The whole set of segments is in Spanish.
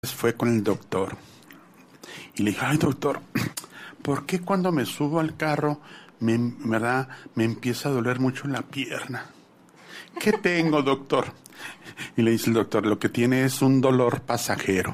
Fue con el doctor y le dije, ay doctor, ¿por qué cuando me subo al carro me empieza a doler mucho la pierna? ¿Qué tengo, doctor? Y le dice el doctor, lo que tiene es un dolor pasajero.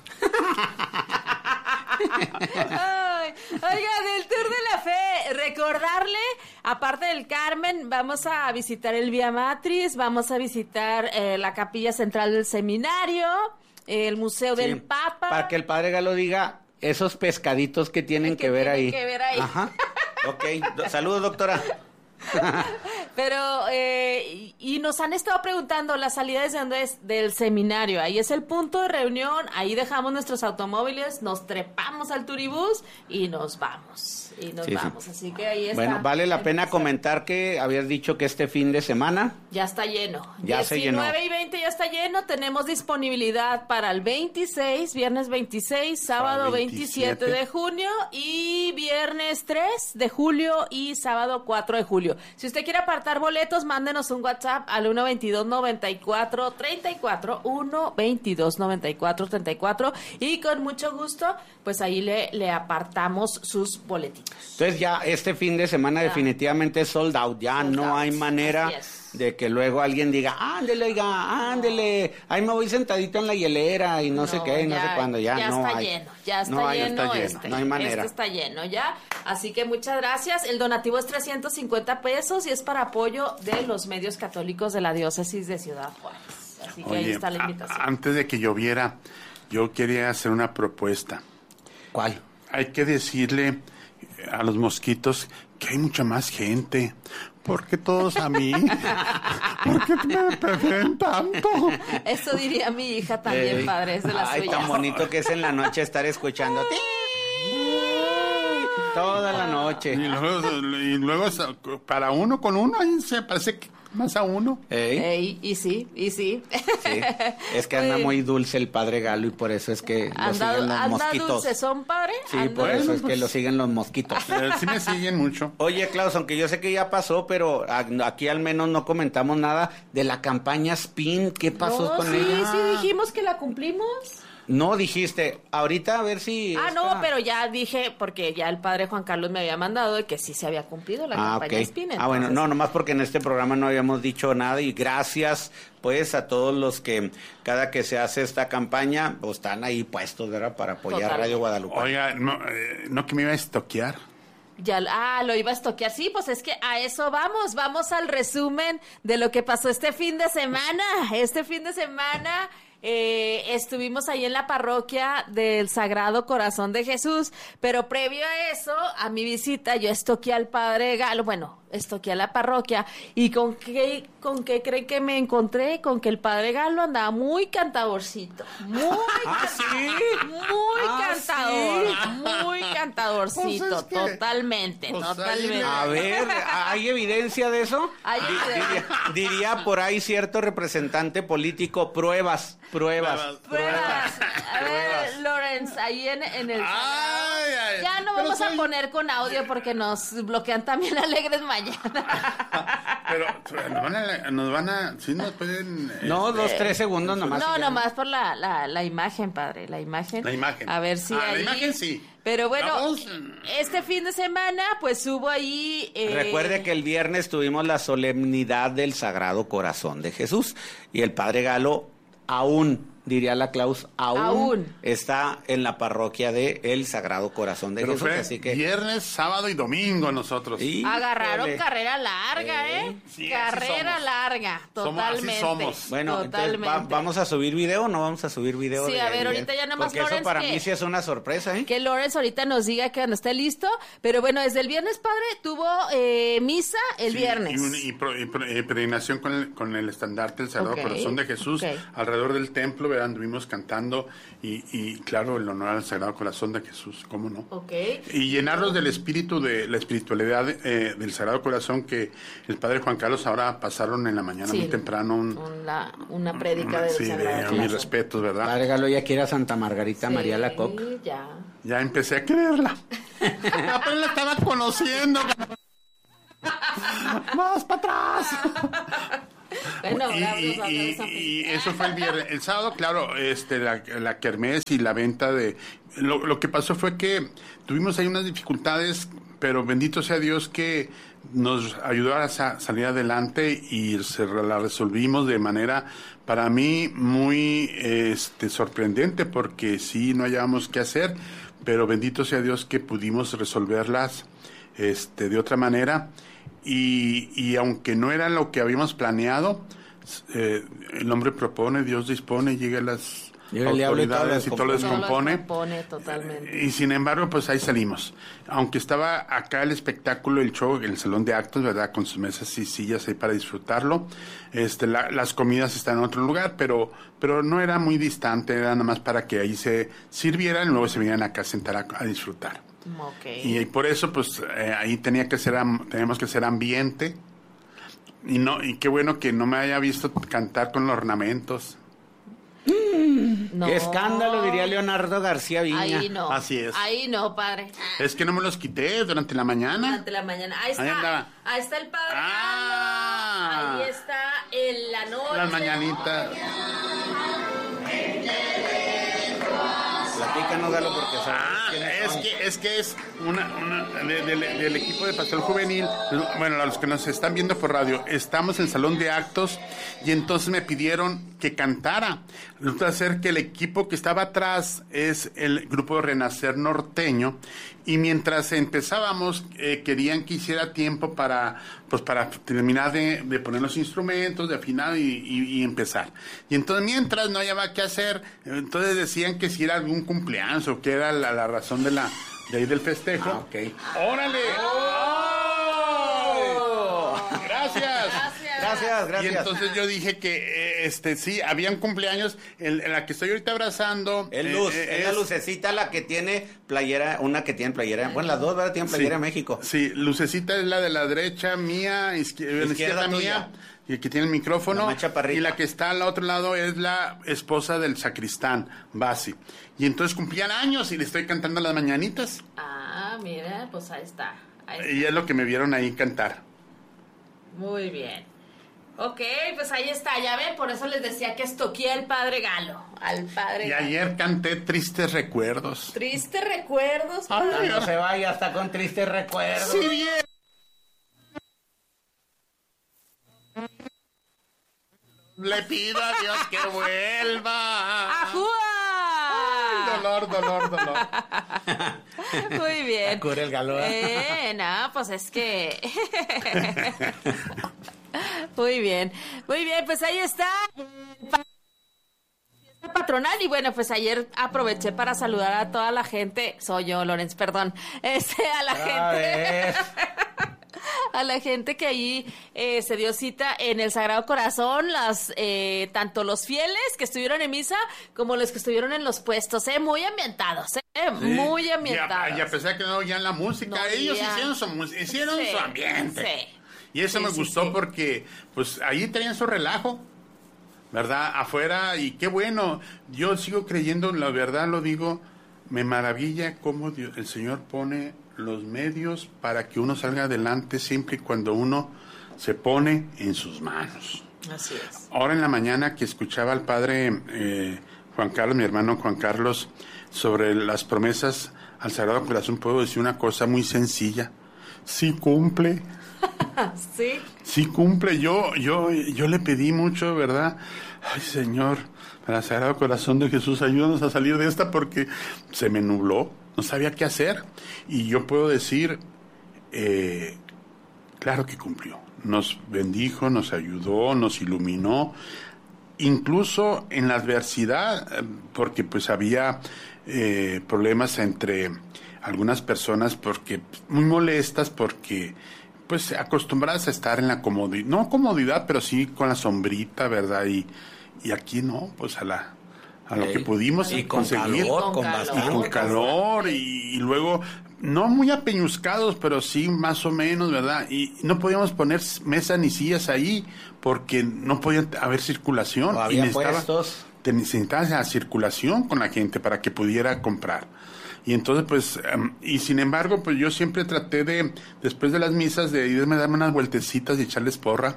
Oiga, del Tour de la Fe, recordarle, aparte del Carmen, vamos a visitar el Vía Matriz, vamos a visitar la Capilla Central del Seminario, el Museo del Papa. Para que el Padre Galo diga esos pescaditos que tienen que ver ahí. Ajá. Ok, saludos, doctora. Pero, y nos han estado preguntando, ¿la salida desde dónde es? Del seminario. Ahí es el punto de reunión, ahí dejamos nuestros automóviles, nos trepamos al turibús y nos vamos. Así que ahí está. Bueno, vale la pena comentar que habías dicho que este fin de semana ya está lleno. Ya se llenó. 19 y 20 ya está lleno. Tenemos disponibilidad para el 26, viernes 26, sábado 27 de junio y viernes 3 de julio y sábado 4 de julio. Si usted quiere apartar boletos, mándenos un WhatsApp al 122-94-34, 122-94-34 y con mucho gusto, pues ahí le apartamos sus boletitos. Entonces ya este fin de semana definitivamente es sold out, ya no hay manera de que luego alguien diga, ándele, oiga, ándele, ahí me voy sentadito en la hielera y no sé qué, y no sé cuándo, ya no está hay. Lleno, ya está lleno, no hay manera. Este está lleno ya, así que muchas gracias, el donativo es 350 pesos y es para apoyo de los medios católicos de la diócesis de Ciudad Juárez, así que ahí está la invitación. Antes de que lloviera, yo quería hacer una propuesta. ¿Cuál? Hay que decirle a los mosquitos que hay mucha más gente. ¿Por qué todos a mí? ¿Por qué me prefieren tanto? Eso diría mi hija también, padre, es de las suyas. Ay, tan bonito que es en la noche estar escuchando toda la noche. Y luego para uno con uno, ahí se parece que más a uno. Y sí. Sí, es que anda muy dulce el Padre Galo y por eso es que lo siguen los mosquitos. ¿Dulce son, padre? Sí, por eso es que lo siguen los mosquitos. Sí me siguen mucho. Oye, Klaus, aunque yo sé que ya pasó, pero aquí al menos no comentamos nada de la campaña Spin. ¿Qué pasó con ella? Sí, dijimos que la cumplimos. No, dijiste, ahorita a ver si... no, pero ya dije, porque ya el padre Juan Carlos me había mandado de que sí se había cumplido la campaña Spin. Entonces... bueno, no, nomás porque en este programa no habíamos dicho nada y gracias pues a todos los que cada que se hace esta campaña, pues están ahí puestos, ¿verdad? Para apoyar Radio Guadalupe. Oiga, no que me iba a estoquear. Lo iba a estoquear. Sí, pues es que a eso vamos al resumen de lo que pasó este fin de semana. Estuvimos ahí en la parroquia del Sagrado Corazón de Jesús, pero previo a eso, a mi visita, yo estoqué al Padre Galo, estoqué a la parroquia, y ¿con qué creen que me encontré? Con que el Padre Galo andaba muy cantadorcito, muy cantadorcito, pues totalmente. A ver, ¿hay evidencia de eso? Diría por ahí cierto representante político, pruebas. A ver, Lorenz, ahí en el... ya no vamos a poner con audio porque nos bloquean también Alegres Mañana. Pero nos van a... Sí nos pueden... No, 2-3 segundos nomás. No, nomás por la imagen, padre, la imagen. A ver si ahí... La imagen sí. Pero bueno, este fin de semana, pues hubo ahí... Recuerde que el viernes tuvimos la solemnidad del Sagrado Corazón de Jesús y el Padre Galo aún, diría la Klaus, aún está en la parroquia de el Sagrado Corazón de Jesús, así que viernes, sábado y domingo nosotros. Agarraron carrera larga, Sí, carrera larga, totalmente. Así somos. Bueno, totalmente. Entonces, ¿vamos a subir video o no vamos a subir video? Sí, a ver, ahorita ya nomás porque Lorenz, eso para mí sí es una sorpresa, Que Lorenz ahorita nos diga que cuando esté listo, pero bueno, desde el viernes, padre, tuvo misa el viernes. Y peregrinación con el estandarte del Sagrado Corazón de Jesús alrededor del templo, anduvimos cantando y claro, el honor al Sagrado Corazón de Jesús, ¿cómo no? Y llenarlos del espíritu, de la espiritualidad del Sagrado Corazón, que el Padre Juan Carlos ahora pasaron en la mañana muy temprano una prédica del Sagrado Corazón. Mis respetos, ¿verdad? Padre Galo ya quiere a Santa Margarita María Lacoc. Ya empecé a quererla. Apenas la estaba conociendo. ¡Más para atrás! Bueno, y eso fue el viernes. El sábado, claro, la kermés y la venta de... Lo que pasó fue que tuvimos ahí unas dificultades, pero bendito sea Dios que nos ayudó a salir adelante y la resolvimos de manera, para mí, muy sorprendente, porque sí, no hallábamos qué hacer, pero bendito sea Dios que pudimos resolverlas de otra manera. Y aunque no era lo que habíamos planeado, el hombre propone, Dios dispone, llega a las autoridades y todo lo descompone. Totalmente. Y sin embargo, pues ahí salimos. Aunque estaba acá el espectáculo, el show, el salón de actos, ¿verdad? Con sus mesas y sillas ahí para disfrutarlo. Las comidas están en otro lugar, pero no era muy distante, era nada más para que ahí se sirvieran y luego se vinieran acá a sentar a disfrutar. Okay. Y por eso, pues, ahí teníamos que hacer ambiente. Y qué bueno que no me haya visto cantar con los ornamentos. No. ¡Qué escándalo!, diría Leonardo García Viña. Ahí no. Así es. Ahí no, padre. Es que no me los quité durante la mañana. Durante la mañana. Ahí está. Ahí está el padre. Ahí está en la noche. Las mañanitas. Platícanos, Galo, porque es que es una del equipo de Pastor Juvenil. Bueno, a los que nos están viendo por radio, estamos en el salón de actos y entonces me pidieron que cantara. Resulta ser que el equipo que estaba atrás es el grupo Renacer Norteño, y mientras empezábamos querían que hiciera tiempo para terminar de poner los instrumentos, de afinar y empezar. Y entonces mientras no había qué hacer, entonces decían que si era algún cumpleaños o que era la razón de ahí del festejo. Okay. ¡Órale! Gracias. Y entonces yo dije que sí, habían cumpleaños. En la que estoy ahorita abrazando. Es la lucecita la que tiene playera, una que tiene playera. Bueno, las dos, ¿verdad? Tienen playera, sí, México. Sí, lucecita es la de la derecha mía, izquierda mía, y que tiene el micrófono. Y la que está al otro lado es la esposa del sacristán, Basi. Y entonces cumplían años y le estoy cantando las mañanitas. Ah, mira, pues ahí está. Y es lo que me vieron ahí cantar. Muy bien. Ok, pues ahí está, ya ven, por eso les decía que estoqué al padre Galo. Y ayer canté Tristes Recuerdos. ¿Tristes Recuerdos? Ay, no se vaya hasta con Tristes Recuerdos. Sí, bien. Le pido a Dios que vuelva. ¡Ajúa! Ay, dolor. Muy bien. Cura el Galo. No, pues es que... Muy bien, pues ahí está patronal. Y bueno, pues ayer aproveché para saludar a toda la gente, soy yo, Lorenz, perdón, a la gente a la gente que ahí se dio cita en el Sagrado Corazón, tanto los fieles que estuvieron en misa como los que estuvieron en los puestos, muy ambientados, sí. Muy ambientados. Y a pesar que no oían la música, ellos hicieron su ambiente. Sí. Y eso me gustó porque, pues, ahí tenían su relajo, ¿verdad? Afuera, y qué bueno. Yo sigo creyendo, la verdad lo digo, me maravilla cómo el Señor pone los medios para que uno salga adelante siempre y cuando uno se pone en sus manos. Así es. Ahora en la mañana que escuchaba al padre Juan Carlos, mi hermano Juan Carlos, sobre las promesas al Sagrado Corazón, puedo decir una cosa muy sencilla. Sí cumple. Sí. Sí cumple. Yo le pedí mucho, ¿verdad? Ay, Señor, para el Sagrado Corazón de Jesús, ayúdanos a salir de esta porque se me nubló, no sabía qué hacer. Y yo puedo decir, claro que cumplió. Nos bendijo, nos ayudó, nos iluminó, incluso en la adversidad, porque pues había problemas entre algunas personas porque muy molestas porque pues acostumbradas a estar en la comodidad, no comodidad, pero sí con la sombrita, ¿verdad? Y aquí no, pues a lo que pudimos y conseguir. Con calor, y luego, no muy apeñuscados, pero sí más o menos, ¿verdad? Y no podíamos poner mesas ni sillas ahí, porque no podía haber circulación. Había puestos. Necesitaba la circulación con la gente para que pudiera comprar. Y entonces, pues, y sin embargo, pues yo siempre traté después de las misas, de irme a darme unas vueltecitas y echarles porra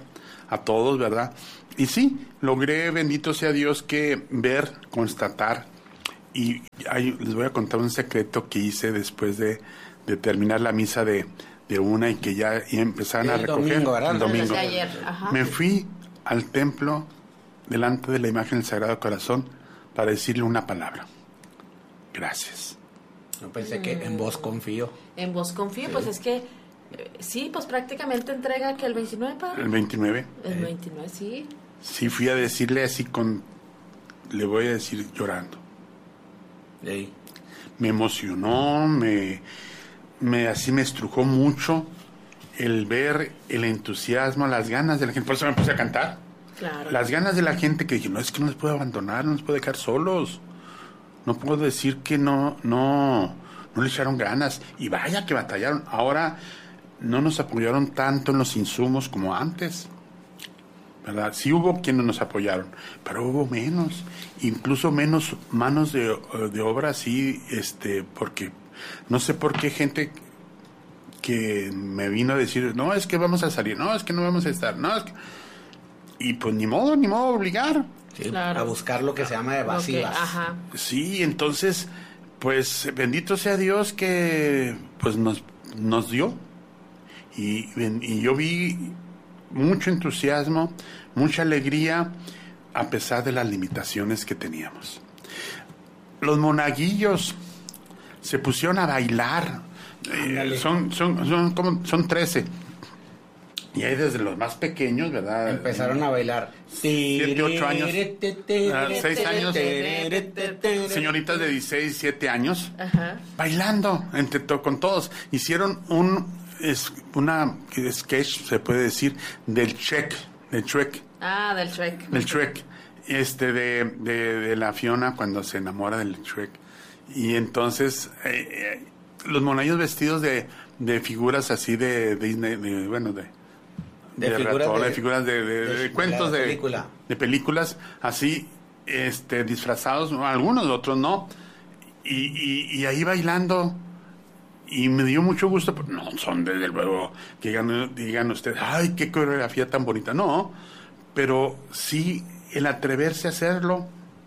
a todos, ¿verdad? Y sí, logré, bendito sea Dios, que ver, constatar, y les voy a contar un secreto que hice después de terminar la misa de una y que ya empezaron a recoger el domingo. Me fui al templo delante de la imagen del Sagrado Corazón para decirle una palabra. Gracias. No pensé que en vos confío. En vos confío, sí. Pues es que sí, pues prácticamente entrega que el 29, padre. El 29. El 29, sí. Sí, fui a decirle así le voy a decir llorando. Sí. Me emocionó, así me estrujó mucho el ver el entusiasmo, las ganas de la gente. Por eso me puse a cantar. Claro. Las ganas de la gente que dije, no, es que no les puedo abandonar, no les puedo dejar solos. No puedo decir que no le echaron ganas. Y vaya que batallaron. Ahora no nos apoyaron tanto en los insumos como antes, ¿verdad? Sí hubo quienes nos apoyaron, pero hubo menos. Incluso menos manos de obra, sí, porque no sé por qué gente que me vino a decir, no, es que vamos a salir, no, es que no vamos a estar, no, es que... Y pues ni modo obligar. Sí, claro. A buscar lo que se llama evasivas. Ajá. Sí, entonces, pues bendito sea Dios que pues nos dio. Y yo vi mucho entusiasmo, mucha alegría, a pesar de las limitaciones que teníamos. Los monaguillos se pusieron a bailar. Son 13. Y hay desde los más pequeños, ¿verdad? Empezaron a bailar. 7, 8 años. 6 años. Señoritas de 16, 7 años. Ajá. Bailando con todos. Hicieron una sketch, se puede decir, del Shrek. Del Shrek. Del Shrek. De la Fiona cuando se enamora del Shrek. Y entonces, los monallos vestidos de figuras así de Disney, figuras de cuentos de películas, así disfrazados, algunos, otros no, y ahí bailando, y me dio mucho gusto, pero no son desde luego que digan ustedes, ay, qué coreografía tan bonita, no, pero sí el atreverse a hacerlo,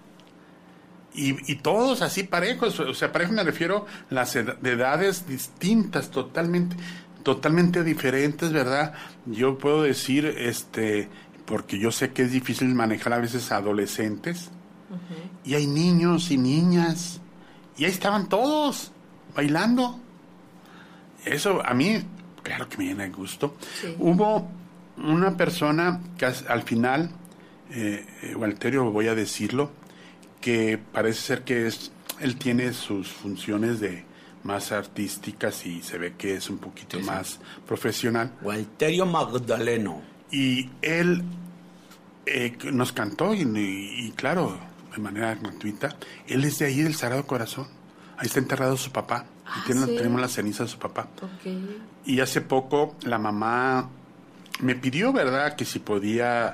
y todos así parejos, o sea, parejos me refiero las de edades distintas, totalmente diferentes, ¿verdad? Yo puedo decir, porque yo sé que es difícil manejar a veces a adolescentes, y hay niños y niñas, y ahí estaban todos bailando. Eso a mí, claro que me llena de gusto. Sí. Hubo una persona que al final, Walterio, voy a decirlo, que parece ser que él tiene sus funciones más artísticas y se ve que es un poquito más profesional. Walterio Magdaleno. Y él nos cantó y claro, de manera gratuita. Él es de ahí, del Sagrado Corazón. Ahí está enterrado su papá. ¿Sí? Tenemos las cenizas de su papá. Okay. Y hace poco la mamá me pidió, ¿verdad?, que si podía,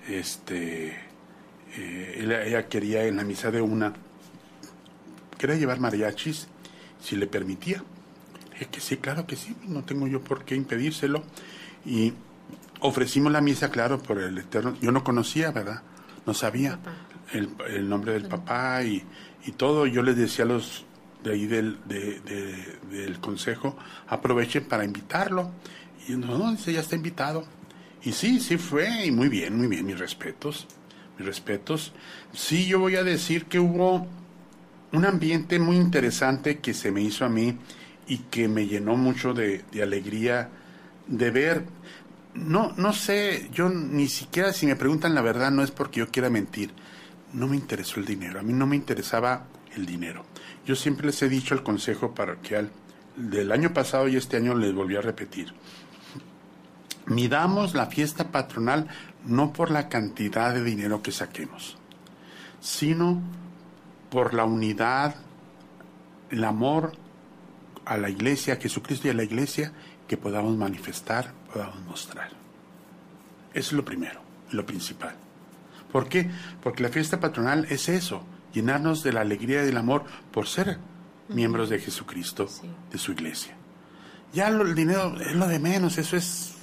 ella quería en la misa de una, quería llevar mariachis, si le permitía. Dije que sí, claro que sí, no tengo yo por qué impedírselo. Y ofrecimos la misa, claro, por el Eterno. Yo no conocía, ¿verdad? No sabía el nombre del papá y todo. Yo les decía a los de ahí del consejo, aprovechen para invitarlo. Y no, dice, ya está invitado. Y sí fue, y muy bien, mis respetos. Sí, yo voy a decir que hubo un ambiente muy interesante que se me hizo a mí y que me llenó mucho de alegría de ver. No sé, yo ni siquiera, si me preguntan la verdad, no es porque yo quiera mentir. No me interesó el dinero, a mí no me interesaba el dinero. Yo siempre les he dicho al consejo parroquial, del año pasado y este año les volví a repetir, midamos la fiesta patronal no por la cantidad de dinero que saquemos, sino por la unidad, el amor a la iglesia, a Jesucristo y a la iglesia, que podamos manifestar, podamos mostrar. Eso es lo primero, lo principal. ¿Por qué? Porque la fiesta patronal es eso, llenarnos de la alegría y del amor por ser miembros de Jesucristo, de su iglesia. Ya el dinero es lo de menos, eso es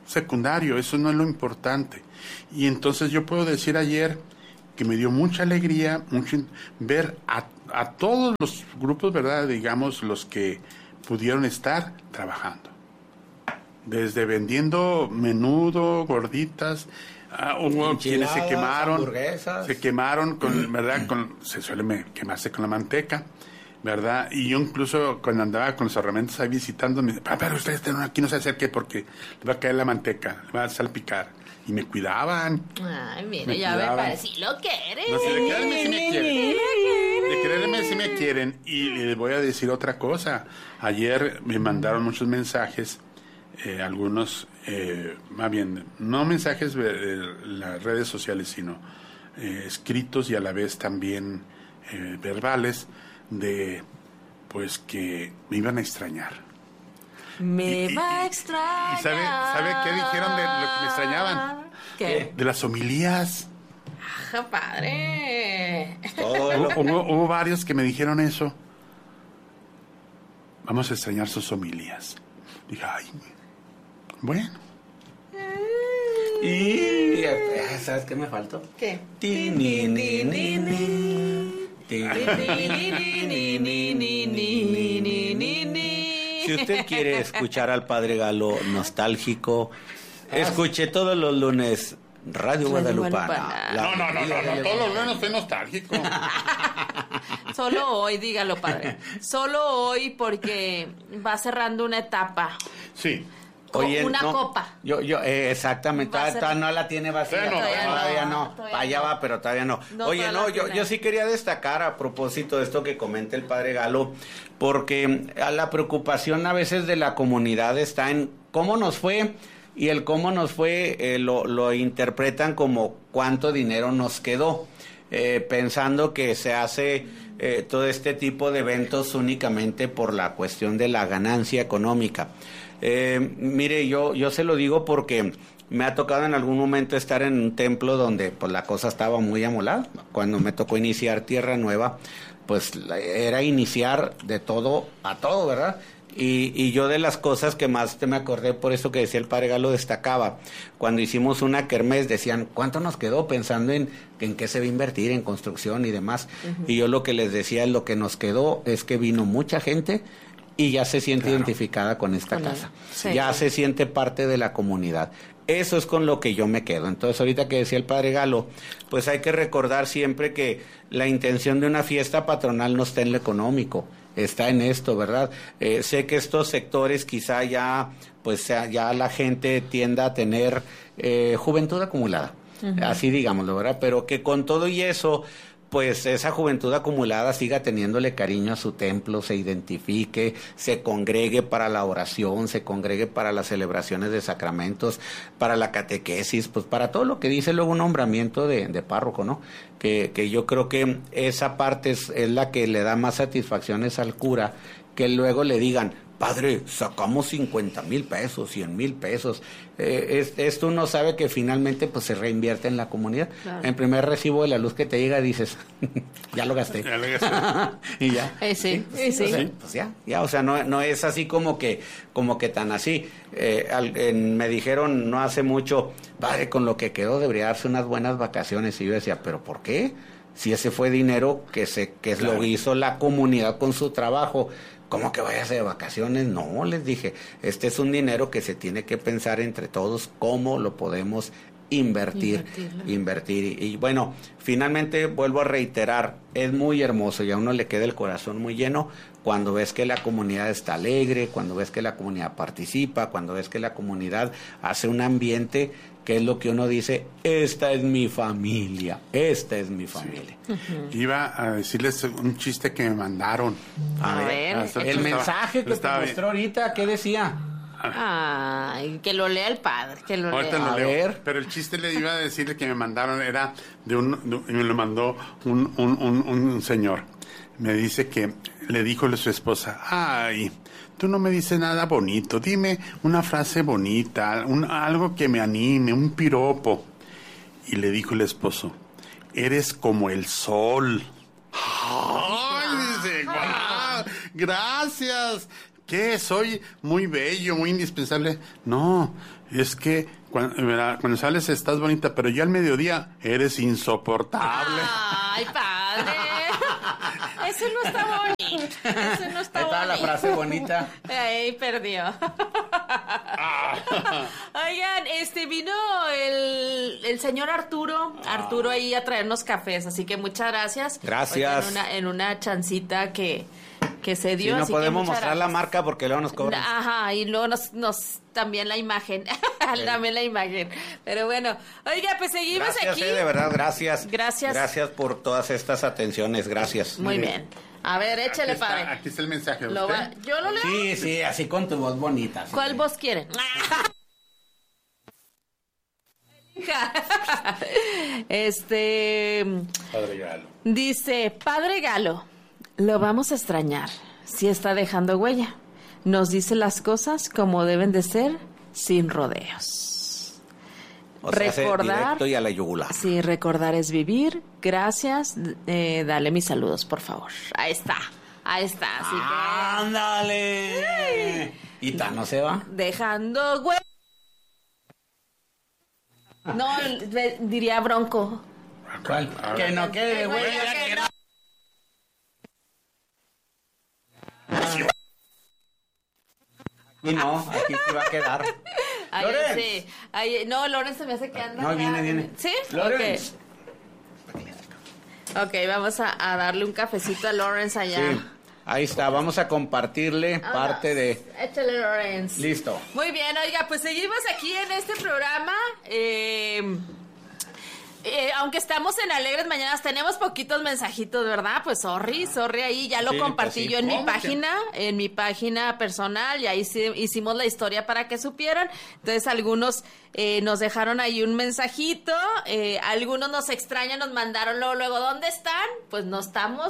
secundario, eso no es lo importante. Y entonces yo puedo decir ayer que me dio mucha alegría ver a todos los grupos, ¿verdad? Digamos, los que pudieron estar trabajando. Desde vendiendo menudo, gorditas, hubo quienes se quemaron con, ¿verdad? Se suele quemarse con la manteca, ¿verdad? Y yo incluso cuando andaba con las herramientas ahí visitando, me decía, pero ustedes aquí no se acerquen porque le va a caer la manteca, le va a salpicar. Y me cuidaban. Ay, mira, ya me parece, sí lo quieres. No, si de quererme sí me quieren. De quererme sí me quieren. Y les voy a decir otra cosa. Ayer me mandaron muchos mensajes, algunos, más bien, no mensajes de las redes sociales, sino escritos y a la vez también verbales, de pues que me iban a extrañar. Me va a extrañar. ¿Y sabe qué dijeron de lo que me extrañaban? ¿Qué? De las homilías. ¡Ajá, padre! Hubo varios que me dijeron eso. Vamos a extrañar sus homilías. Dije, ay, bueno. Y ¿sabes qué me faltó? ¿Qué? Si usted quiere escuchar al Padre Galo nostálgico, escuche todos los lunes Radio Guadalupana. No, todos los lunes estoy nostálgico. Solo hoy, dígalo, padre. Solo hoy porque va cerrando una etapa. Sí. Oye, una copa. Yo, exactamente, todavía no la tiene vacía, todavía no. Allá va, pero todavía no. Oye, yo sí quería destacar a propósito de esto que comenta el Padre Galo, porque la preocupación a veces de la comunidad está en cómo nos fue, y el cómo nos fue lo interpretan como cuánto dinero nos quedó, pensando que se hace todo este tipo de eventos únicamente por la cuestión de la ganancia económica. Mire, yo se lo digo porque me ha tocado en algún momento estar en un templo donde pues la cosa estaba muy amolada. Cuando me tocó iniciar Tierra Nueva, pues era iniciar de todo a todo, ¿verdad? Y yo de las cosas que más me acordé, por eso que decía el Padre Galo, destacaba, cuando hicimos una kermés decían, ¿cuánto nos quedó? Pensando en qué se va a invertir, en construcción y demás. Uh-huh. Y yo lo que les decía, lo que nos quedó es que vino mucha gente y ya se siente identificada con esta casa. Sí, ya se siente parte de la comunidad. Eso es con lo que yo me quedo. Entonces, ahorita que decía el Padre Galo, pues hay que recordar siempre que la intención de una fiesta patronal no está en lo económico, está en esto, ¿verdad? Sé que estos sectores quizá ya, pues ya la gente tienda a tener juventud acumulada, así digámoslo, ¿verdad? Pero que con todo y eso, pues esa juventud acumulada siga teniéndole cariño a su templo, se identifique, se congregue para la oración, se congregue para las celebraciones de sacramentos, para la catequesis, pues para todo lo que dice luego un nombramiento de párroco, ¿no? Que yo creo que esa parte es la que le da más satisfacciones al cura, que luego le digan, padre, sacamos 50,000 pesos, 100,000 pesos. Esto uno sabe que finalmente pues se reinvierte en la comunidad. Claro. En primer recibo de la luz que te llega dices, ya lo gasté. Ya lo gasté. Y ya. Sí. Pues ya, o sea, no es así como que tan así. Me dijeron no hace mucho, padre, con lo que quedó debería darse unas buenas vacaciones. Y yo decía, ¿pero por qué? Si ese fue dinero que claro, lo hizo la comunidad con su trabajo. ¿Cómo que vayas de vacaciones? No, les dije, este es un dinero que se tiene que pensar entre todos cómo lo podemos invertir. Y bueno, finalmente vuelvo a reiterar, es muy hermoso y a uno le queda el corazón muy lleno cuando ves que la comunidad está alegre, cuando ves que la comunidad participa, cuando ves que la comunidad hace un ambiente que es lo que uno dice, esta es mi familia. Sí. Iba a decirles un chiste que me mandaron. A ver. El mensaje que te mostró ahorita, ¿qué decía? Ay, que lo lea el padre, que lo ahorita lea. A ver. Pero el chiste le iba a decirle que me mandaron, era y me lo mandó un señor. Me dice que le dijo a su esposa, ay, tú no me dices nada bonito, dime una frase bonita, algo que me anime, un piropo. Y le dijo el esposo, eres como el sol. Ay, dice, ¡guau! Gracias. ¿qué? Soy muy bello, muy indispensable. No, es que cuando sales estás bonita, pero ya al mediodía eres insoportable. ¡Ay, padre! Ese no está bonito. Ese no está bonito. Ahí está la frase bonita. Ay, perdió. Oigan, vino el señor Arturo ahí a traernos cafés, así que muchas gracias. Gracias. Oigan, en una chancita que se dio. Sí, no así podemos que mostrar la marca porque luego nos cobran. Ajá, y luego nos también la imagen. También la imagen. Pero bueno, oiga, pues seguimos gracias, aquí. De verdad, gracias. Gracias. Gracias por todas estas atenciones, gracias. Muy bien. A ver, échele, padre. Aquí está el mensaje. ¿Yo lo leo? Sí, así con tu voz bonita. Sí. ¿Cuál voz quieren? Padre Galo. Dice, Padre Galo, lo vamos a extrañar. Si está dejando huella. Nos dice las cosas como deben de ser, sin rodeos. O sea, recordar, directo y a la yugular. Sí, recordar es vivir. Gracias. Dale mis saludos, por favor. Ahí está. Así que... ¡Ándale! ¿Y Tano se va? Dejando huella. No, diría Bronco. ¿Cuál? Que no quede huella. Que no. Y no, aquí se va a quedar. Lorenz. Sí. No, Lorenz se me hace que anda. No, viene. ¿Sí? Lorenz. Ok, vamos a darle un cafecito a Lorenz allá. Sí, ahí está, vamos a compartirle parte de... Échale, Lorenz. Listo. Muy bien, oiga, pues seguimos aquí en este programa. Aunque estamos en Alegres Mañanas, tenemos poquitos mensajitos, ¿verdad? Pues sorry, ahí ya lo compartí yo en mi página personal, y ahí hicimos la historia para que supieran. Entonces algunos nos dejaron ahí un mensajito, algunos nos extrañan, nos mandaron luego, ¿dónde están? Pues no estamos.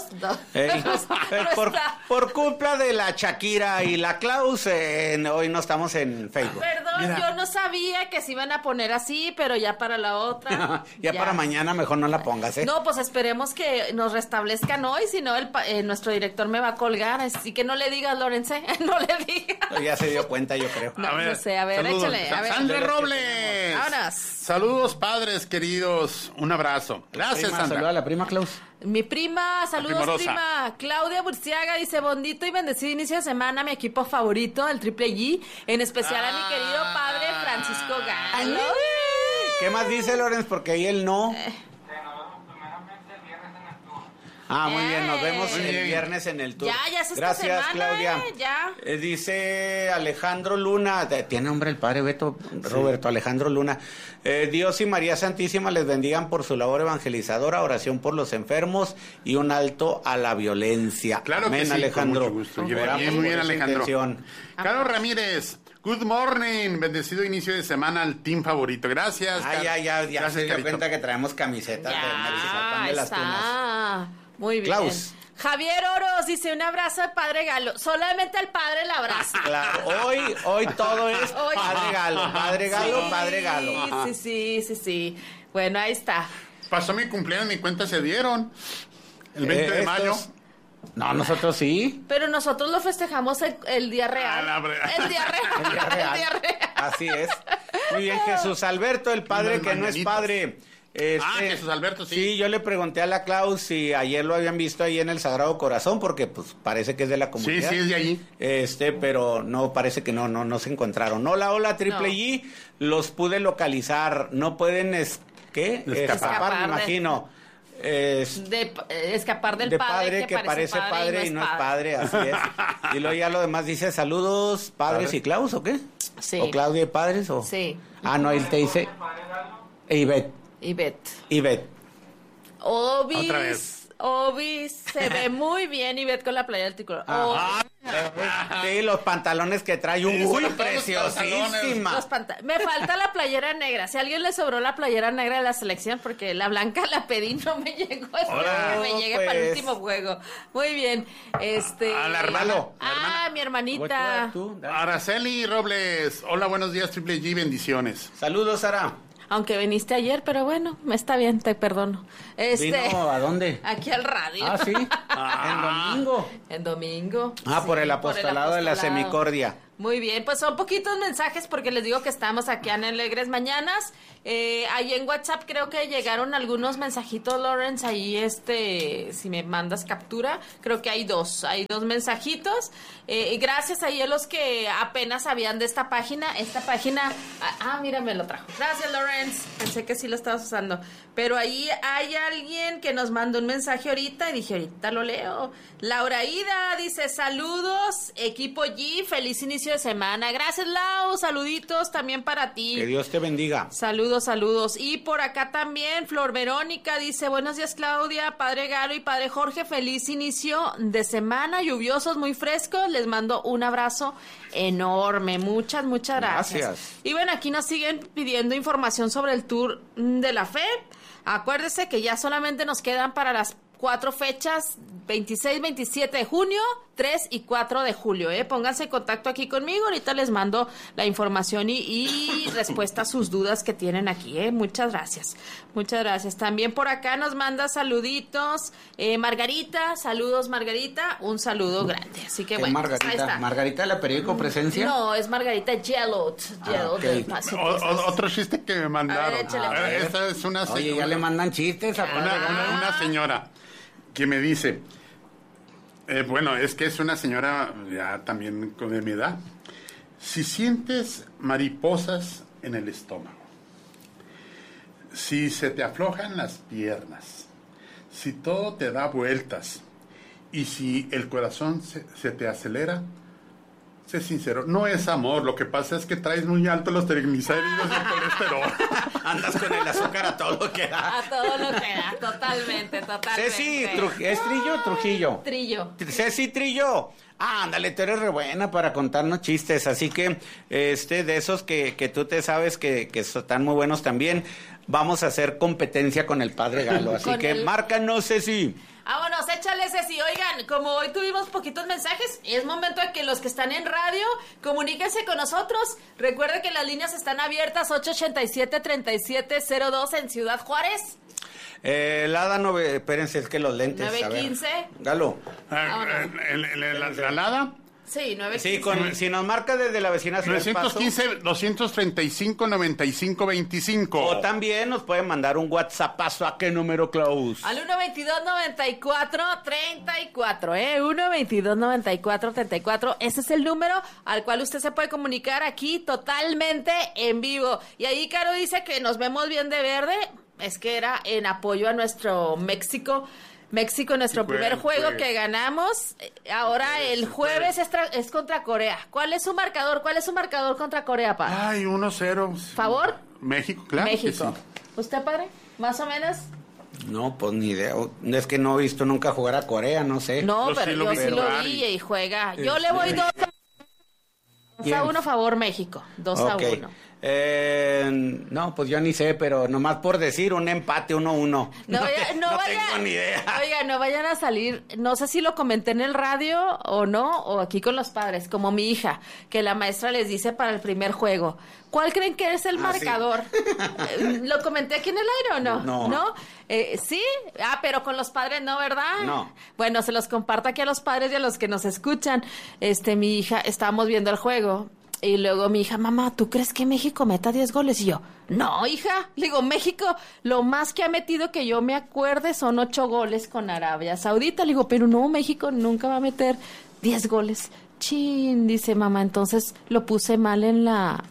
Por culpa de la Shakira y la Klaus, hoy no estamos en Facebook. Perdón, yo no sabía que se iban a poner así, pero ya para la otra. ya para mañana mejor no la pongas, ¿eh? No, pues esperemos que nos restablezcan hoy, si no nuestro director me va a colgar, así que no le digas, Lorenz, no le digas. Ya se dio cuenta, yo creo. No sé, a ver, saludos. échale. A ver. Sandra Robles. Vámonos. Saludos, padres queridos. Un abrazo. Gracias, Sandra. Saluda a la prima Klaus. Mi prima, saludos prima. Claudia Burciaga dice, bendito y bendecido inicio de semana, mi equipo favorito, el Triple G, en especial a mi querido padre Francisco Galo. ¿Qué más dice Lorenz? Porque ahí él no. Muy bien, nos vemos el viernes en el tour. Ya es esta Gracias, semana, Claudia. ya. Dice Alejandro Luna, tiene nombre el padre Beto, Roberto Alejandro Luna. Dios y María Santísima les bendigan por su labor evangelizadora, oración por los enfermos y un alto a la violencia. Claro. Amén, que sí, Alejandro. Con mucho gusto. Muy bien, Alejandro. Carlos Ramírez. Good morning, bendecido inicio de semana al team favorito. Gracias. Ya se dio cuenta que traemos camisetas de Marisol de las Tunas. Muy bien. Klaus. Javier Oros dice, un abrazo de Padre Galo. Solamente al Padre el abrazo. Claro, hoy todo es Padre Galo. Padre Galo, sí, Padre Galo. Sí. Bueno, ahí está. Pasó mi cumpleaños, ni cuenta se dieron. El 20 de mayo. No, nosotros sí. Pero nosotros lo festejamos el día real. El día real. Así es. Muy bien, Jesús Alberto, el padre que no es padre. Jesús Alberto, sí. Sí, yo le pregunté a la Klaus si ayer lo habían visto ahí en el Sagrado Corazón, porque pues parece que es de la comunidad. Sí, es de allí. Pero no, parece que no se encontraron. Hola, Triple G, los pude localizar, no pueden, escapar, me imagino. Escapar del padre que parece padre y no es padre, así es. Y luego ya lo demás dice, saludos, padres y Klaus, ¿o qué? Sí. ¿O Claudia y padres? ¿o? Sí. No, él te dice Ivette. Obis, se ve muy bien Ivette con la playa del tricolor. Sí, los pantalones que trae, preciosísima. Me falta la playera negra. Si a alguien le sobró la playera negra de la selección, porque la blanca la pedí, no me llegó. Me llegue para el último juego. Muy bien. A la hermano. Mi hermanita. Araceli Robles. Hola, buenos días, Triple G, bendiciones. Saludos, Sara. aunque viniste ayer, pero bueno, está bien, te perdono. ¿Vino a dónde? Aquí al radio. Ah, sí. En domingo. En domingo. Por el apostolado de la Semicordia. Muy bien, pues son poquitos mensajes porque les digo que estamos aquí en Alegres Mañanas. Ahí en WhatsApp creo que llegaron algunos mensajitos, Lawrence, ahí si me mandas captura, creo que hay dos mensajitos. Gracias ahí a los que apenas sabían de esta página. Mira, me lo trajo. Gracias, Lawrence. Pensé que sí lo estabas usando. Pero ahí hay alguien que nos mandó un mensaje ahorita y dije, ahorita lo leo. Laura Ida dice, saludos, equipo G, feliz inicio de semana. Gracias, Lau, saluditos también para ti. Que Dios te bendiga. Saludos. Y por acá también, Flor Verónica dice, buenos días, Claudia, Padre Galo y Padre Jorge, feliz inicio de semana, lluviosos, muy frescos. Les mando un abrazo enorme. Muchas gracias. Y bueno, aquí nos siguen pidiendo información sobre el Tour de la Fe. Acuérdese que ya solamente nos quedan para las 4 fechas, 26, 27 de junio, 3 y 4 de julio. Pónganse en contacto aquí conmigo, ahorita les mando la información y respuesta a sus dudas que tienen aquí. Muchas gracias. También por acá nos manda saluditos Margarita, saludos Margarita, un saludo grande. Así que bueno, Margarita? Pues ahí está. ¿Margarita de la Periódico Presencia? No, es Margarita Yellowt Okay. del Paso. Otro chiste que me mandaron. Esta es una Oye, ya le mandan chistes a una señora que me dice, es que es una señora ya también de mi edad. Si sientes mariposas en el estómago, si se te aflojan las piernas, si todo te da vueltas y si el corazón se te acelera, sé sincero, no es amor, lo que pasa es que traes muy alto los triglicéridos y el colesterol. Andas con el azúcar a todo lo que da. A todo lo que da, totalmente. Ceci, ¿es Trillo o Trujillo? Trillo. Ceci Trillo. Ándale, tú eres re buena para contarnos chistes, así que de esos que tú te sabes que están muy buenos también, vamos a hacer competencia con el Padre Galo, así que márcanos, Ceci. Vámonos, échale, Ceci. Oigan, como hoy tuvimos poquitos mensajes, es momento de que los que están en radio comuníquense con nosotros. Recuerden que las líneas están abiertas, 887-3702 en Ciudad Juárez. Lada, espérense, es que los lentes. 915. Galo. ¿La Lada? Sí, 915. Sí, si nos marca desde la vecina Ciudad 915-235-9525. O también nos pueden mandar un WhatsAppazo. ¿A qué número, Klaus? Al 122-94-34, 122-94-34. Ese es el número al cual usted se puede comunicar aquí totalmente en vivo. Y ahí Caro dice que nos vemos bien de verde. Es que era en apoyo a nuestro México, nuestro primer juego que ganamos. Ahora el jueves es contra Corea. ¿Cuál es su marcador? Contra Corea, padre? Ay, 1-0. ¿Favor? México, claro. México. Que sí. ¿Usted, padre? ¿Más o menos? No, pues ni idea. Es que no he visto nunca jugar a Corea, no sé. No, pero yo sí lo vi y juega. Yo le voy 2-1 favor México. 2-1. No, pues yo ni sé, pero nomás por decir un empate 1-1. No tengo ni idea. Oiga, no vayan a salir, no sé si lo comenté en el radio o no, o aquí con los padres, como mi hija, que la maestra les dice para el primer juego, ¿cuál creen que es el marcador? Sí. ¿Lo comenté aquí en el aire o no? No. ¿Sí? Pero con los padres no, ¿verdad? No. Bueno, se los comparto aquí a los padres y a los que nos escuchan. Mi hija, estábamos viendo el juego. Y luego mi hija, mamá, ¿tú crees que México meta 10 goles? Y yo, no, hija. Le digo, México, lo más que ha metido que yo me acuerde son 8 goles con Arabia Saudita. Le digo, pero no, México nunca va a meter 10 goles. Chin, dice mamá, entonces lo puse mal en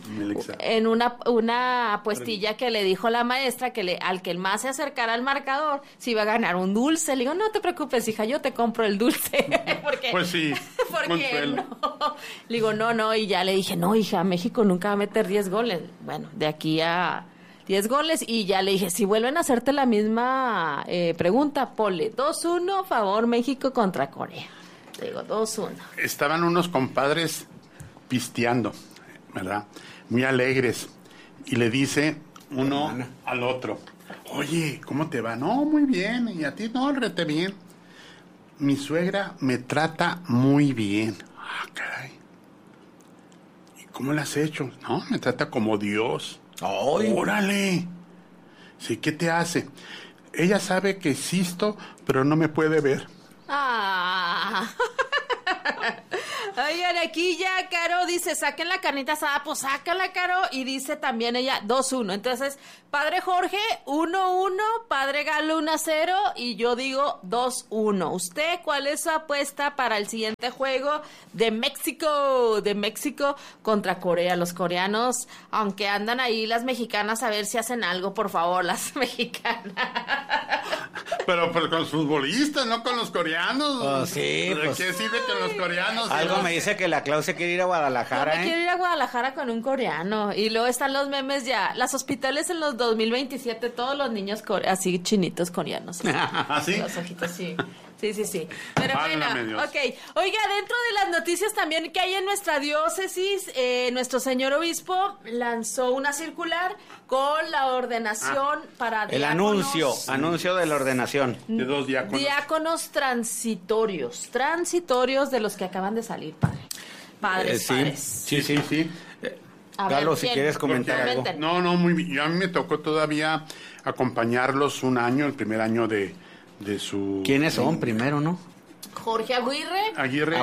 una apuestilla que le dijo la maestra que al que más se acercara al marcador se iba a ganar un dulce. Le digo, no te preocupes, hija, yo te compro el dulce. Porque, pues sí, porque no. Le digo, no, y ya le dije, no, hija, México nunca va a meter 10 goles. Bueno, de aquí a 10 goles, y ya le dije, si vuelven a hacerte la misma pregunta, ponle 2-1, favor México contra Corea. Digo, 2-1. Estaban unos compadres pisteando, ¿verdad? Muy alegres. Y le dice uno al otro, oye, ¿cómo te va? No, muy bien. ¿Y a ti? No, rete bien. Mi suegra me trata muy bien. Ah, caray. ¿Y cómo le has hecho? No, me trata como Dios. ¡Ay! ¡Órale! Sí, ¿qué te hace? Ella sabe que existo, pero no me puede ver. Ah. Oigan, aquí ya Caro dice, saquen la carnita asada, pues sácala, Caro, y dice también ella 2-1. Entonces, Padre Jorge 1-1, Padre Galo 1-0 y yo digo 2-1. ¿Usted cuál es su apuesta para el siguiente juego de México? De México contra Corea. Los coreanos, aunque andan ahí las mexicanas, a ver si hacen algo, por favor, las mexicanas. Pero con los futbolistas, no con los coreanos. Oh, sí, pues, ¿qué sirve con los coreanos? Algo me dice que la Clau se quiere ir a Guadalajara, Yo me quiero ir a Guadalajara con un coreano. Y luego están los memes ya. Las hospitales en los 2027, todos los niños así chinitos coreanos. ¿Ah, sí? Los ojitos, sí. Sí. Pero Válgame bueno, Dios. ok. Oiga, dentro de las noticias también que hay en nuestra diócesis, nuestro señor obispo lanzó una circular con la ordenación para el diáconos. anuncio de la ordenación. De 2 diáconos. Diáconos transitorios de los que acaban de salir, padre. Padres. Sí. Galo, si quieres comentar algo. No, muy bien. A mí me tocó todavía acompañarlos un año, el primer año de su... ¿Quiénes son primero, no? Jorge Aguirre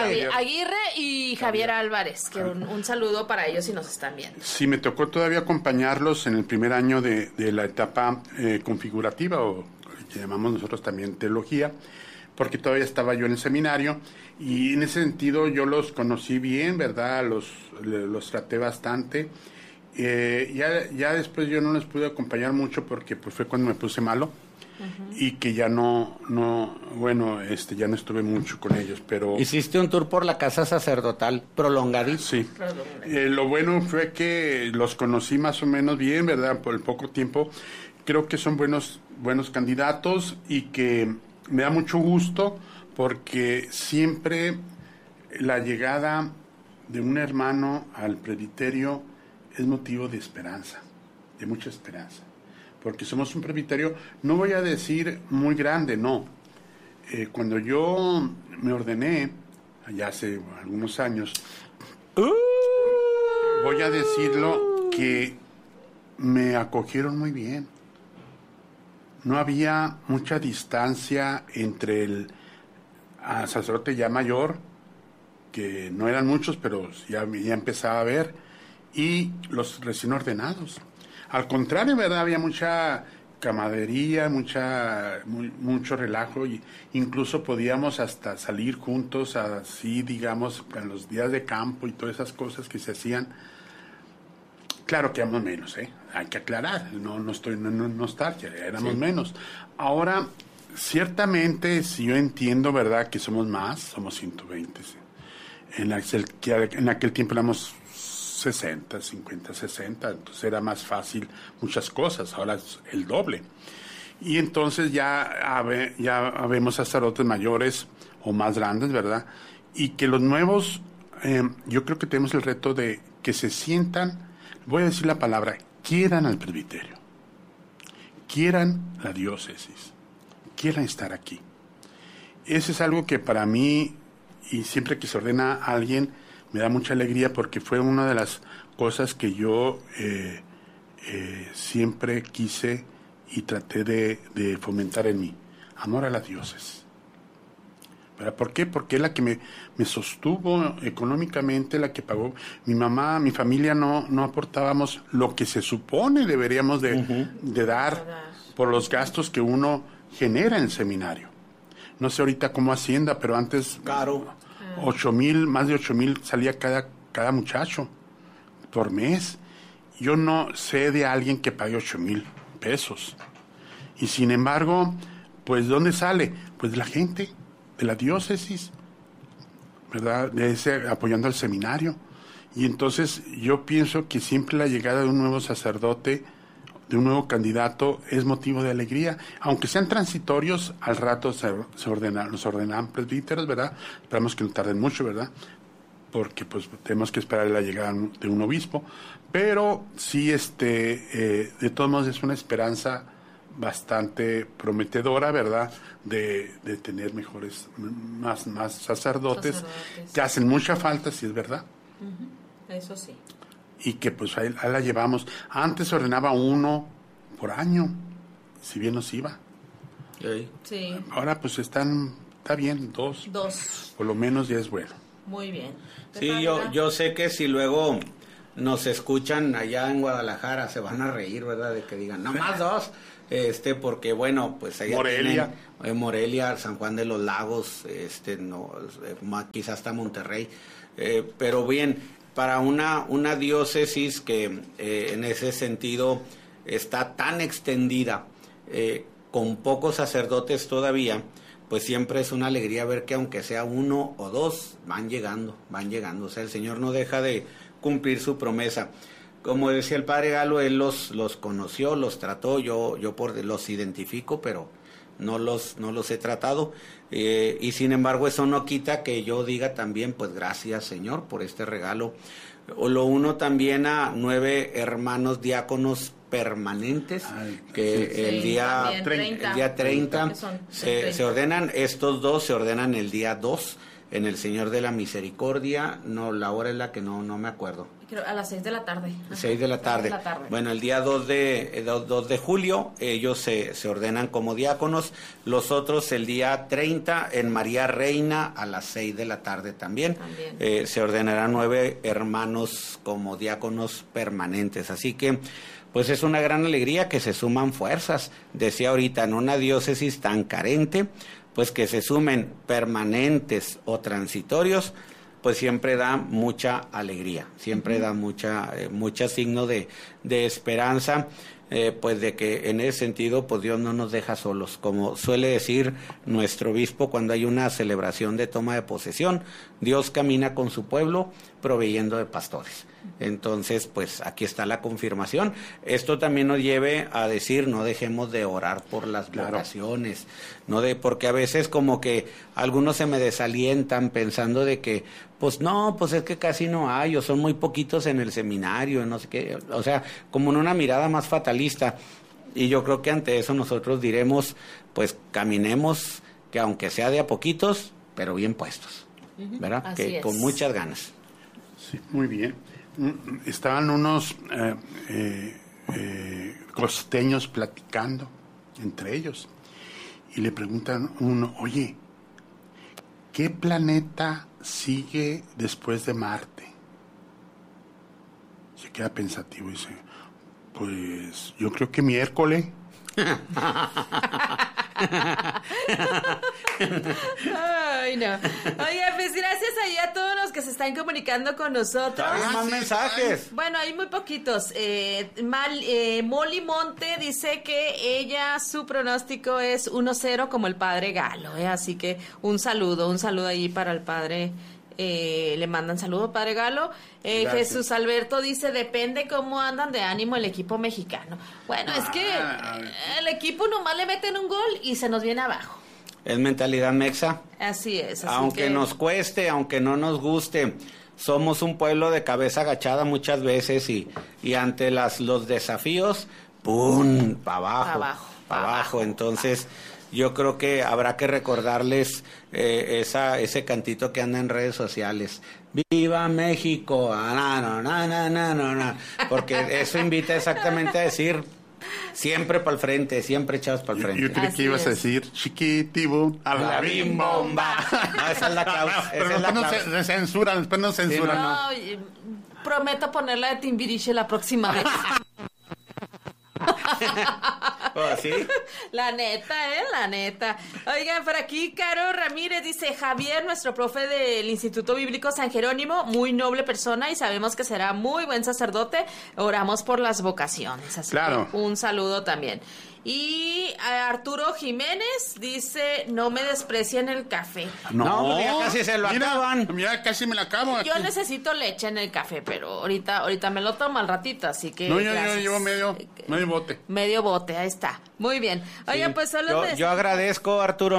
y Javier Álvarez, que un saludo para ellos si nos están viendo. Sí, me tocó todavía acompañarlos en el primer año de la etapa configurativa, o que llamamos nosotros también teología, porque todavía estaba yo en el seminario, y en ese sentido yo los conocí bien, ¿verdad? Los traté bastante. Ya después yo no les pude acompañar mucho porque pues fue cuando me puse malo. Uh-huh. Y que ya ya no estuve mucho con ellos, pero... Hiciste un tour por la casa sacerdotal prolongadito. Sí. Lo bueno fue que los conocí más o menos bien, ¿verdad? Por el poco tiempo. Creo que son buenos candidatos y que me da mucho gusto porque siempre la llegada de un hermano al presbiterio es motivo de esperanza, de mucha esperanza. Porque somos un presbiterio, no voy a decir muy grande, no. Cuando yo me ordené, ya hace algunos años, voy a decirlo que me acogieron muy bien. No había mucha distancia entre el sacerdote ya mayor, que no eran muchos, pero ya empezaba a ver, y los recién ordenados. Al contrario, ¿verdad? Había mucha camaradería, mucho relajo, y incluso podíamos hasta salir juntos, así, digamos, en los días de campo y todas esas cosas que se hacían. Claro que éramos menos, hay que aclarar, no estoy en nostalgia, éramos menos. Ahora, ciertamente, si yo entiendo, ¿verdad?, que somos 120. ¿Sí? En aquel tiempo éramos 60, 50, 60, entonces era más fácil muchas cosas, ahora es el doble. Y entonces ya vemos sacerdotes mayores o más grandes, ¿verdad? Y que los nuevos, yo creo que tenemos el reto de que se sientan, voy a decir la palabra, quieran al presbiterio, quieran la diócesis, quieran estar aquí. Eso es algo que para mí, y siempre que se ordena a alguien, me da mucha alegría porque fue una de las cosas que yo siempre quise y traté de fomentar en mí. Amor a la diócesis. ¿Verdad? ¿Por qué? Porque es la que me sostuvo económicamente, la que pagó. Mi mamá, mi familia no aportábamos lo que se supone deberíamos de dar por los gastos que uno genera en el seminario. No sé ahorita cómo Hacienda, pero antes... Claro. 8,000, más de 8,000 salía cada muchacho por mes. Yo no sé de alguien que pague 8,000 pesos. Y sin embargo, pues ¿dónde sale? Pues de la gente, de la diócesis, ¿verdad? Apoyando al seminario. Y entonces yo pienso que siempre la llegada de un nuevo sacerdote, de un nuevo candidato, es motivo de alegría. Aunque sean transitorios, al rato nos ordenan presbíteros, ¿verdad? Esperamos que no tarden mucho, ¿verdad? Porque pues tenemos que esperar la llegada de un obispo. Pero sí, de todos modos es una esperanza bastante prometedora, ¿verdad? De tener más sacerdotes que hacen mucha falta, si es verdad. Eso sí. y que pues ahí la llevamos. Antes se ordenaba uno por año, si bien nos iba. Sí. Ahora pues está bien, dos. Por lo menos ya es bueno. Muy bien. Sí, yo sé que si luego nos escuchan allá en Guadalajara se van a reír, ¿verdad? De que digan, no más 2, porque bueno, pues allá Morelia. tienen, Morelia, San Juan de los Lagos, quizás hasta Monterrey, pero bien, para una diócesis que en ese sentido está tan extendida, con pocos sacerdotes todavía, pues siempre es una alegría ver que aunque sea 1 o 2, van llegando, o sea, el Señor no deja de cumplir su promesa. Como decía el Padre Galo, él los conoció, los trató, yo los identifico, pero no los he tratado, y sin embargo eso no quita que yo diga también, pues gracias Señor por este regalo. Lo uno también a 9 hermanos diáconos permanentes, que el día 30 se ordenan. Estos 2 se ordenan el día 2 en el Señor de la Misericordia. No, la hora es la que no me acuerdo. Creo a las 6 de la tarde. 6 de la tarde. Bueno, el día 2 de julio ellos se ordenan como diáconos. Los otros el día 30 en María Reina a las 6 de la tarde también. Se ordenarán 9 hermanos como diáconos permanentes. Así que pues es una gran alegría que se suman fuerzas. Decía ahorita, en una diócesis tan carente, pues que se sumen permanentes o transitorios, pues siempre da mucha alegría, siempre da mucha signo de esperanza, pues de que en ese sentido pues Dios no nos deja solos, como suele decir nuestro obispo cuando hay una celebración de toma de posesión, Dios camina con su pueblo proveyendo de pastores. Entonces, pues aquí está la confirmación. Esto también nos lleve a decir, no dejemos de orar por las vocaciones, porque a veces como que algunos se me desalientan pensando de que, pues no, pues es que casi no hay, o son muy poquitos en el seminario, no sé qué, o sea, como en una mirada más fatalista. Y yo creo que ante eso nosotros diremos, pues caminemos, que aunque sea de a poquitos, pero bien puestos, ¿verdad? Así que es. Con muchas ganas. Sí, muy bien. Estaban unos costeños platicando entre ellos y le preguntan uno, oye, ¿qué planeta sigue después de Marte? Se queda pensativo y dice, pues yo creo que miércoles. Ay, no. Oye, pues gracias ahí a todos los que se están comunicando con nosotros. Hay más mensajes. Bueno, hay muy poquitos. Molly Monte dice que su pronóstico es 1-0 como el Padre Galo, así que un saludo ahí para el Padre. Le mandan saludo, Padre Galo. Jesús Alberto dice, depende cómo andan de ánimo el equipo mexicano. Bueno, es que el equipo nomás le meten un gol y se nos viene abajo. Es mentalidad mexa. Así es. Aunque nos cueste, aunque no nos guste, somos un pueblo de cabeza agachada muchas veces y ante los desafíos, ¡pum!, para abajo. Entonces, yo creo que habrá que recordarles ese cantito que anda en redes sociales. ¡Viva México! Porque eso invita exactamente a decir siempre para el frente, siempre echados para el frente. Yo creí que ibas a decir chiquitivo a la bimbomba. No, esa es la causa. Pero después nos censuran. Sí, no, prometo ponerla de Timbiriche la próxima vez. ¿Sí? La neta. Oigan, por aquí Caro Ramírez dice, Javier, nuestro profe del Instituto Bíblico San Jerónimo, muy noble persona y sabemos que será muy buen sacerdote. Oramos por las vocaciones. Así claro. Que un saludo también. Y Arturo Jiménez dice, no me desprecien el café. No, ya casi se lo acaban. Mira, casi me lo acabo. Yo necesito leche en el café, pero ahorita me lo tomo al ratito, así que no, yo llevo medio bote. Medio bote, ahí está. Muy bien. Oigan, sí. Pues solo yo agradezco, Arturo,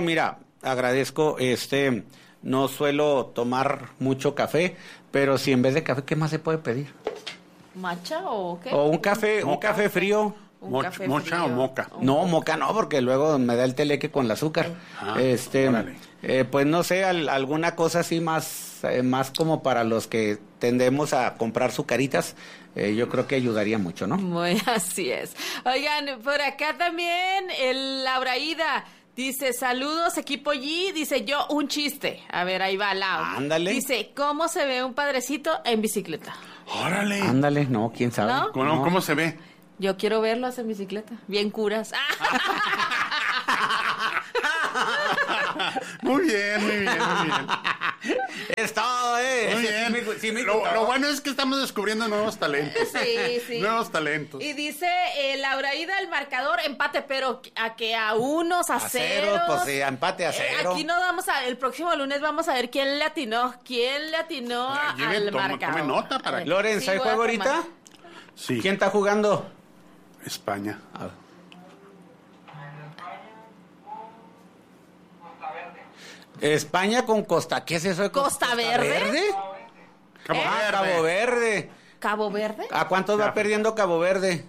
no suelo tomar mucho café, pero si en vez de café, ¿qué más se puede pedir? ¿Matcha o qué? O un café frío. ¿Mocha o moca? No, moca no, porque luego me da el teleque con el azúcar. Pues no sé, alguna cosa así más como para los que tendemos a comprar sucaritas, yo creo que ayudaría mucho, ¿no? Muy así es. Oigan, por acá también el Lauraída dice, saludos equipo G, dice yo un chiste. A ver, ahí va Lau. Ándale. Dice, ¿cómo se ve un padrecito en bicicleta? ¡Órale! Ándale, no, quién sabe. ¿No? ¿Cómo se ve? Yo quiero verlos en bicicleta, bien curas. Muy bien. Es todo, Muy bien. Sí, lo bueno es que estamos descubriendo nuevos talentos. Sí. Nuevos talentos. Y dice Lauraída, el marcador empate, pero a unos, a ceros. Pues sí, empate a cero. Aquí no vamos el próximo lunes vamos a ver quién le atinó al marcador. Tome nota para que... Lorenz, ¿hay juego ahorita? Sí. ¿Quién está jugando? España. España con Costa. ¿Qué es eso de Costa Verde? Cabo Verde. ¿Cabo Verde? ¿A cuántos va perdiendo Cabo Verde?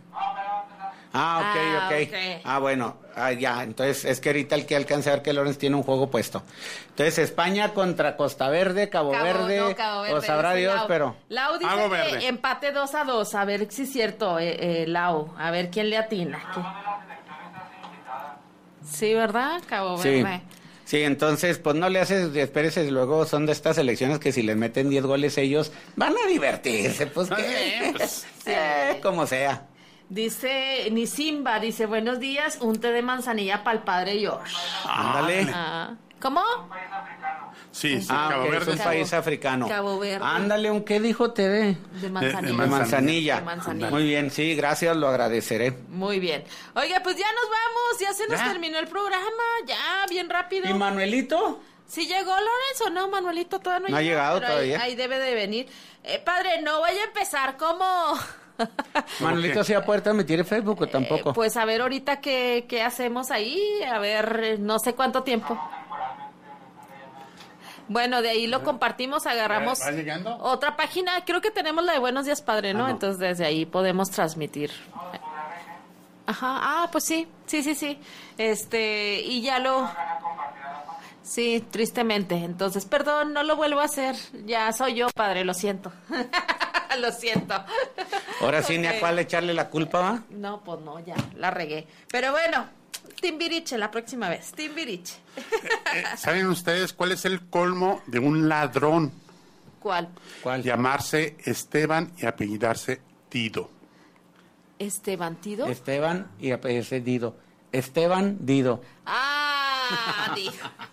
Ok. Bueno, ya. Entonces, es que ahorita el que alcance a ver que Lorenz tiene un juego puesto. Entonces, España contra Costa Verde, Cabo Verde. O sabrá Dios, pero... Lau dice que empate 2-2. A ver si es cierto, Lau. A ver quién le atina. Sí, ¿verdad? Cabo Verde. Sí, entonces, pues no le haces, espérese, luego son de estas elecciones que si le meten 10 goles ellos van a divertirse, pues que, como sea. Dice Nisimba, dice, buenos días, un té de manzanilla para el padre George. Ándale. ¿Cómo? Sí, Cabo Verde. Es un país africano. Cabo Verde. Ándale, ¿qué dijo TV? De manzanilla. De manzanilla. De manzanilla. Muy bien, sí, gracias, lo agradeceré. Muy bien. Oiga, pues ya nos vamos, ya se nos terminó el programa, ya, bien rápido. ¿Y Manuelito? ¿Sí llegó Lorenz o no? Manuelito todavía no ha llegado todavía. Ahí debe de venir. Padre, no vaya a empezar como... Manuelito se ha puede transmitir en Facebook o tampoco. Pues a ver ahorita qué hacemos ahí, a ver, no sé cuánto tiempo. Bueno, de ahí lo compartimos, agarramos ¿Va llegando? Otra página, creo que tenemos la de Buenos Días Padre, ¿no? Entonces desde ahí podemos transmitir. Ajá, pues sí. Y ya lo... Sí, tristemente. Entonces, perdón, no lo vuelvo a hacer. Ya soy yo, padre, lo siento. Lo siento. Ahora sí, ni a cuál echarle la culpa, ¿va? No, pues no, ya, la regué. Pero bueno, Timbiriche la próxima vez, Timbiriche. ¿Saben ustedes cuál es el colmo de un ladrón? ¿Cuál? Llamarse Esteban y apellidarse Dido. ¿Esteban Tido? Esteban y apellidarse Dido. Esteban Dido. Dido.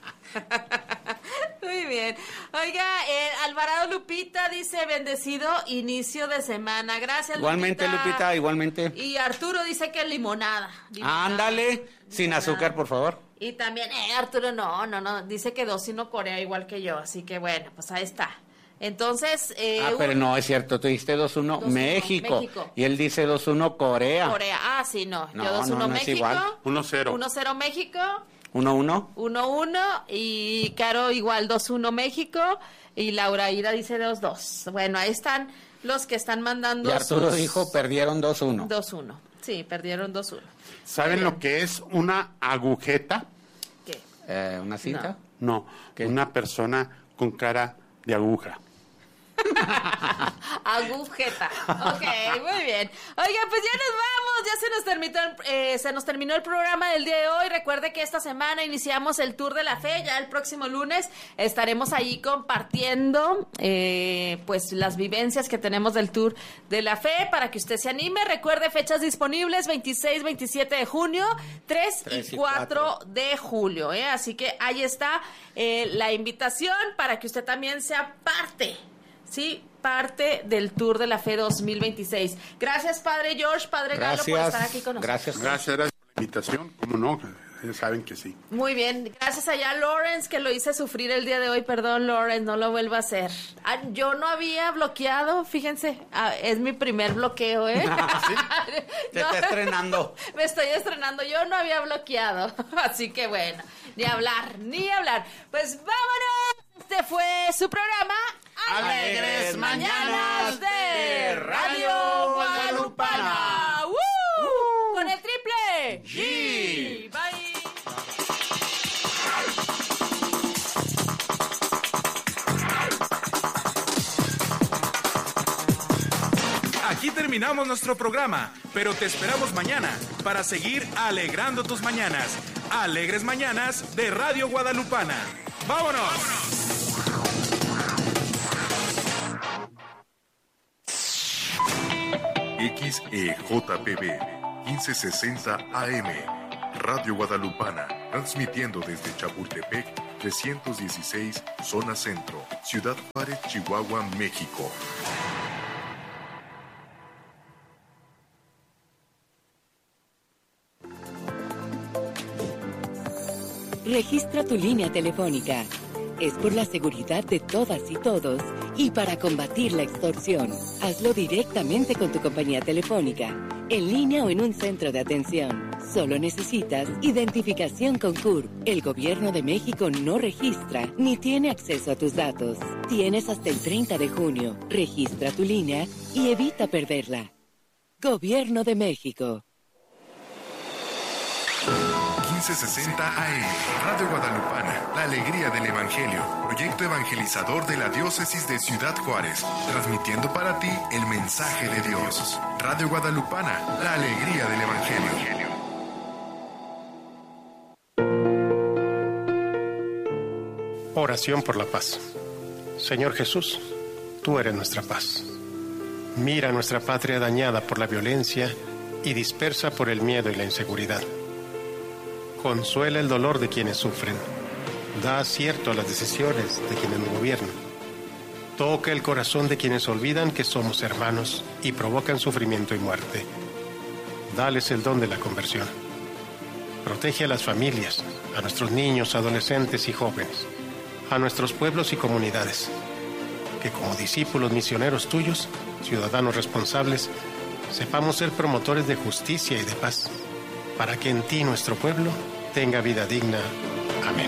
Muy bien. Oiga, Alvarado Lupita dice, bendecido inicio de semana. Gracias, igualmente, Lupita, igualmente. Y Arturo dice que limonada. Ándale, sin azúcar, por favor. Y también, Arturo, no, dice que 2-1 Corea igual que yo, así que bueno, pues ahí está. Entonces... pero no, es cierto, tú dijiste 2-1 México. Y él dice 2-1 Corea. Sí, no. Yo 2-1 México. Es igual. 1-0. 1-0 México. 1-1. 1-1 y Caro igual 2-1 México y Lauraída dice 2-2. Bueno, ahí están los que están mandando. Y Arturo dijo perdieron 2-1. 2-1. Sí, perdieron 2-1. ¿Saben lo que es una agujeta? ¿Qué? ¿Una cinta? No, una persona con cara de aguja. Agujeta. Ok, muy bien. Oiga, pues ya nos vamos, ya se nos terminó el programa del día de hoy. Recuerde que esta semana iniciamos el Tour de la Fe, ya el próximo lunes estaremos ahí compartiendo pues las vivencias que tenemos del Tour de la Fe para que usted se anime. Recuerde fechas disponibles 26, 27 de junio, 3 y 4 de julio, así que ahí está la invitación para que usted también sea parte. Sí, parte del Tour de la Fe 2026. Gracias, Padre George, Padre Galo, por estar aquí con nosotros. Gracias por la invitación. ¿Cómo no? Ellos saben que sí. Muy bien. Gracias allá a Lawrence, que lo hice sufrir el día de hoy. Perdón, Lawrence, no lo vuelvo a hacer. Yo no había bloqueado, fíjense. Es mi primer bloqueo, ¿Sí? Te está estrenando. Me estoy estrenando. Yo no había bloqueado. Así que bueno, ni hablar. Pues vámonos. Este fue su programa Alegres Mañanas de Radio Guadalupana. Con el Aquí terminamos nuestro programa, pero te esperamos mañana para seguir alegrando tus mañanas. Alegres Mañanas de Radio Guadalupana. ¡Vámonos! XEJPB 1560 AM, Radio Guadalupana, transmitiendo desde Chapultepec 316, Zona Centro, Ciudad Juárez, Chihuahua, México. Registra tu línea telefónica. Es por la seguridad de todas y todos y para combatir la extorsión. Hazlo directamente con tu compañía telefónica, en línea o en un centro de atención. Solo necesitas identificación con CURP. El Gobierno de México no registra ni tiene acceso a tus datos. Tienes hasta el 30 de junio. Registra tu línea y evita perderla. Gobierno de México. 1560 AM, Radio Guadalupana, la alegría del Evangelio, proyecto evangelizador de la diócesis de Ciudad Juárez, transmitiendo para ti el mensaje de Dios. Radio Guadalupana, la alegría del Evangelio. Oración por la paz. Señor Jesús, tú eres nuestra paz. Mira nuestra patria dañada por la violencia y dispersa por el miedo y la inseguridad. Consuela el dolor de quienes sufren. Da acierto a las decisiones de quienes nos gobiernan. Toca el corazón de quienes olvidan que somos hermanos y provocan sufrimiento y muerte. Dales el don de la conversión. Protege a las familias, a nuestros niños, adolescentes y jóvenes, a nuestros pueblos y comunidades. Que como discípulos misioneros tuyos, ciudadanos responsables, sepamos ser promotores de justicia y de paz, para que en ti nuestro pueblo tenga vida digna. Amén.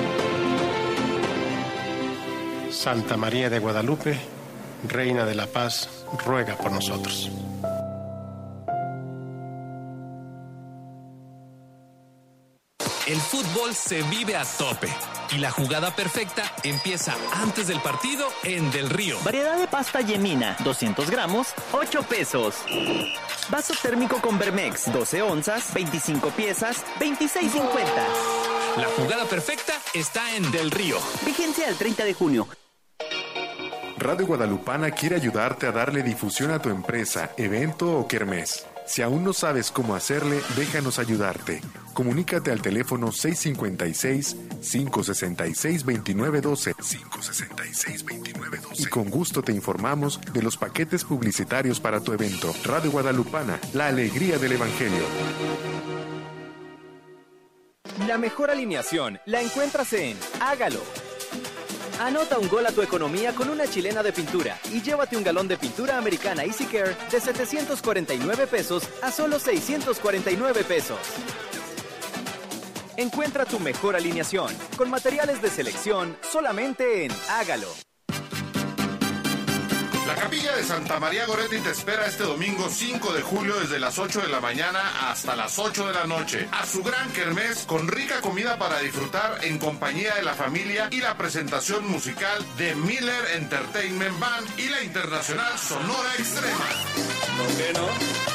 Santa María de Guadalupe, Reina de la Paz, ruega por nosotros. El fútbol se vive a tope y la jugada perfecta empieza antes del partido en Del Río. Variedad de pasta Yemina, 200 gramos, 8 pesos. Vaso térmico con Vermex, 12 onzas, 25 piezas, 26.50. La jugada perfecta está en Del Río. Vigencia al 30 de junio. Radio Guadalupana quiere ayudarte a darle difusión a tu empresa, evento o kermés. Si aún no sabes cómo hacerle, déjanos ayudarte. Comunícate al teléfono 656-566-2912 y con gusto te informamos de los paquetes publicitarios para tu evento. Radio Guadalupana, la alegría del Evangelio. La mejor alineación la encuentras en Hágalo. Anota un gol a tu economía con una chilena de pintura y llévate un galón de pintura americana Easy Care de 749 pesos a solo 649 pesos. Encuentra tu mejor alineación con materiales de selección solamente en Hágalo. La Capilla de Santa María Goretti te espera este domingo 5 de julio desde las 8 de la mañana hasta las 8 de la noche a su gran kermés con rica comida para disfrutar en compañía de la familia y la presentación musical de Miller Entertainment Band y la internacional Sonora Extrema. ¿Por qué no?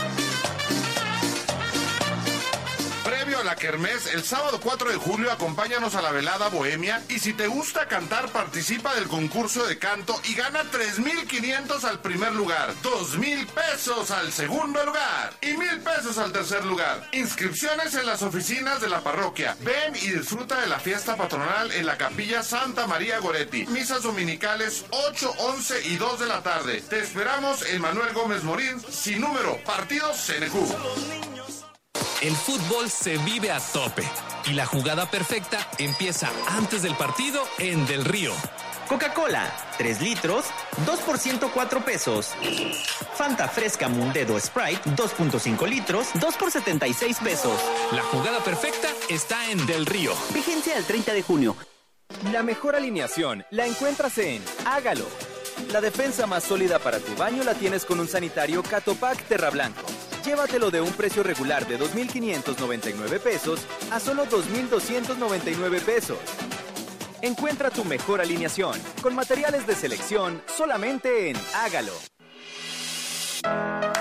Previo a la kermés, el sábado 4 de julio acompáñanos a la velada bohemia y si te gusta cantar participa del concurso de canto y gana 3,500 al primer lugar, 2,000 pesos al segundo lugar y 1,000 pesos al tercer lugar. Inscripciones en las oficinas de la parroquia. Ven y disfruta de la fiesta patronal en la Capilla Santa María Goretti. Misas dominicales 8, 11 y 2 de la tarde. Te esperamos en Manuel Gómez Morín, sin número, partido CNQ. El fútbol se vive a tope y la jugada perfecta empieza antes del partido en Del Río. Coca-Cola, 3 litros, 2 por 104 pesos. Fanta Fresca Mundedo Sprite, 2.5 litros, 2 por 76 pesos. La jugada perfecta está en Del Río. Vigencia al 30 de junio. La mejor alineación la encuentras en Hágalo. La defensa más sólida para tu baño la tienes con un sanitario Catopac Terra Blanco. Llévatelo de un precio regular de 2,599 pesos a solo 2,299 pesos. Encuentra tu mejor alineación con materiales de selección solamente en Hágalo.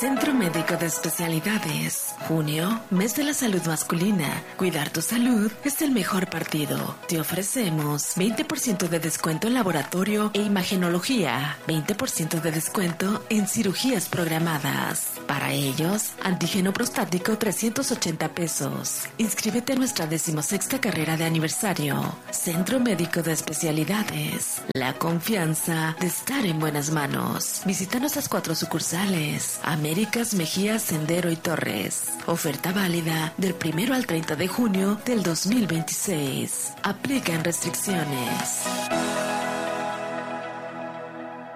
Centro Médico de Especialidades. Junio, mes de la salud masculina. Cuidar tu salud es el mejor partido. Te ofrecemos 20% de descuento en laboratorio e imagenología, 20% de descuento en cirugías programadas. Para ellos, antígeno prostático 380 pesos. Inscríbete a nuestra 16ª carrera de aniversario. Centro Médico de Especialidades. La confianza de estar en buenas manos. Visita nuestras 4 sucursales: Américas, Mejía, Sendero y Torres. Oferta válida del 1 al 30 de junio del 2026. Aplican restricciones.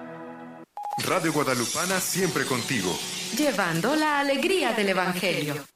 Radio Guadalupana siempre contigo. Llevando la alegría del Evangelio.